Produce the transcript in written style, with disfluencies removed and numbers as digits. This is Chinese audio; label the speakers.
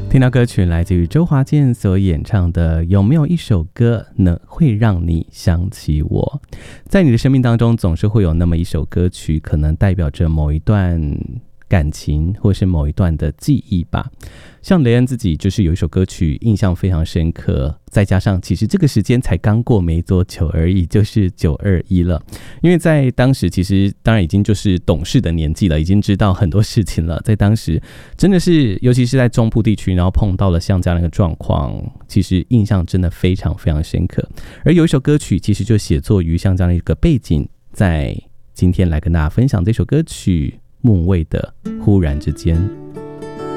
Speaker 1: 听到歌曲来自于周华健所演唱的《有没有一首歌呢会让你想起我》。在你的生命当中总是会有那么一首歌曲，可能代表着某一段感情或是某一段的记忆吧。像雷恩自己就是有一首歌曲印象非常深刻，再加上其实这个时间才刚过没多久而已，就是921了。因为在当时其实当然已经就是懂事的年纪了，已经知道很多事情了，在当时真的是尤其是在中部地区，然后碰到了像这样的一个状况，其实印象真的非常非常深刻。而有一首歌曲其实就写作于像这样的一个背景，在今天来跟大家分享这首歌曲，莫文蔚的《忽然之间》。